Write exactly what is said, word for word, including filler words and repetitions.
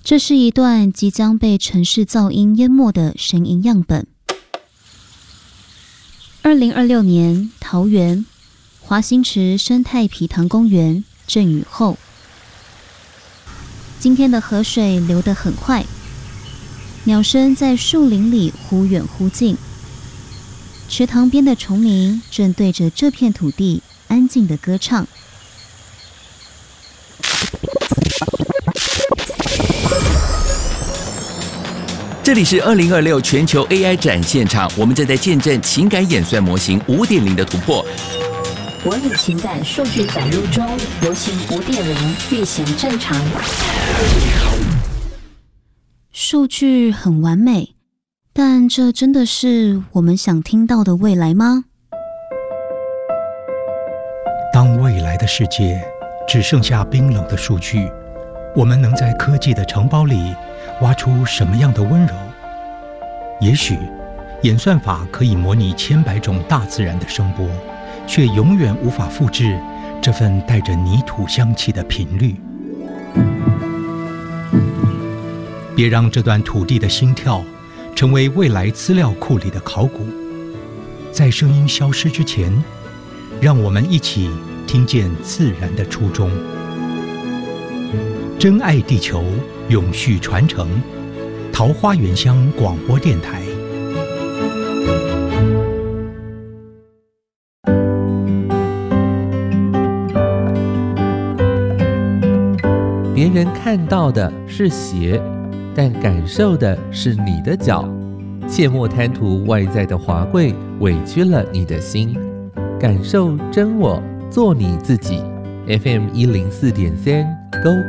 这是一段即将被城市噪音淹没的声音样本。二零二六年，桃园华新池生态皮塘公园阵雨后，今天的河水流得很快，鸟声在树林里忽远忽近，池塘边的虫鸣正对着这片土地安静的歌唱。 这里是二零二六全球 A I 展现场，我们正在见证情感演算模型 五点零 的突破。 我与情感数据载入中，模型 五点零 运行正常。 数据很完美，但这真的是我们想听到的未来吗？ 当未来的世界只剩下冰冷的数据，我们能在科技的城堡里挖出什么样的温柔？也许演算法可以模拟千百种大自然的声波，却永远无法复制这份带着泥土香气的频率。别让这段土地的心跳成为未来资料库里的考古。在声音消失之前，让我们一起听见自然的初衷。真爱地球，永续传承。桃花源乡广播电台。 别人看到的是鞋，但感受的是你的脚。切莫贪图外在的华贵，委屈了你的心。感受真我，做你自己。F M 一零四点三 Go